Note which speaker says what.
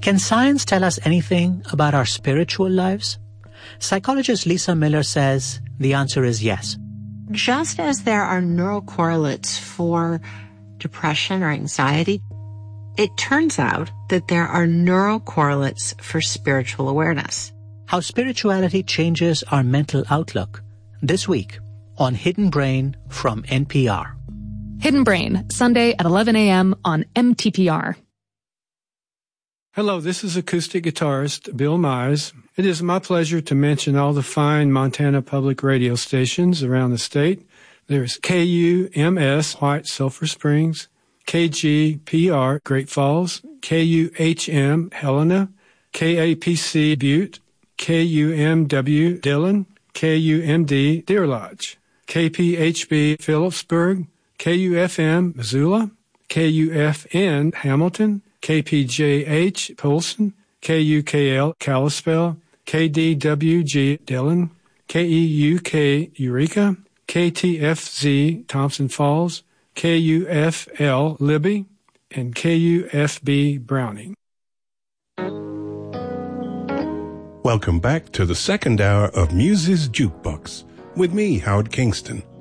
Speaker 1: Can science tell us anything about our spiritual lives? Psychologist Lisa Miller says the answer is yes.
Speaker 2: Just as there are neural correlates for depression or anxiety, it turns out that there are neural correlates for spiritual awareness.
Speaker 1: How spirituality changes our mental outlook. This week on Hidden Brain from NPR.
Speaker 3: Hidden Brain, Sunday at 11 a.m. on MTPR.
Speaker 4: Hello, this is acoustic guitarist Bill Mize. It is my pleasure to mention all the fine Montana public radio stations around the state. There's KUMS, White Sulphur Springs, KGPR, Great Falls, KUHM, Helena, KAPC, Butte, KUMW, Dillon, KUMD, Deer Lodge, KPHB, Phillipsburg, KUFM, Missoula, KUFN, Hamilton, KPJH, Polson, KUKL, Kalispell, KDWG, Dillon, KEUK, Eureka, KTFZ, Thompson Falls, KUFL, Libby, and KUFB, Browning.
Speaker 5: Welcome back to the second hour of Muse's Jukebox with me, Howard Kingston.